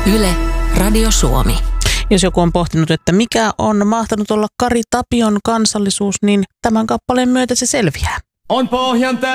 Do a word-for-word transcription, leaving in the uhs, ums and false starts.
Yle, Radio Suomi. Jos joku on pohtinut, että mikä on mahtanut olla Kari Tapion kansallisuus, niin tämän kappaleen myötä se selviää. On pohjan